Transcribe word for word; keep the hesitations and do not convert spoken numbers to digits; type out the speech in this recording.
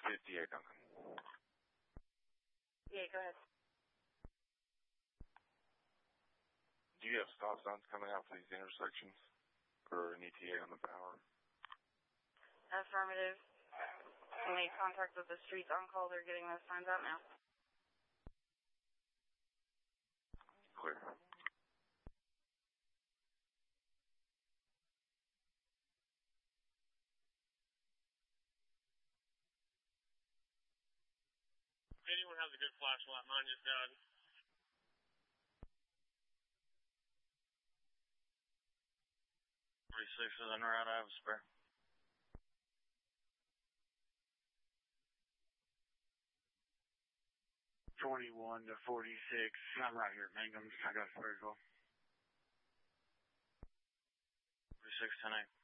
fifty-eight, Duncan. Yeah, go ahead. Do you have stop signs coming out for these intersections? Or an E T A on the power? Affirmative. We made contact with the streets on call. They're getting those signs out now. Clear. If anyone has a good flashlight, mine just died. forty-six is en route, I have a spare. twenty-one to forty-six, I'm right here at Mangum, I got a spare as well. forty-six, ten eight.